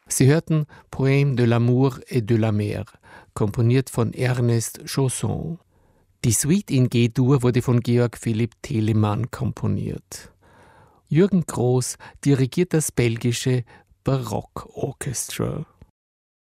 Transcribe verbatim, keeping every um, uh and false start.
Sie hörten Poème de l'amour et de la mer, komponiert von Ernest Chausson. Die Suite in G-Dur wurde von Georg Philipp Telemann komponiert. Jürgen Groß dirigiert das belgische Barock Orchestra.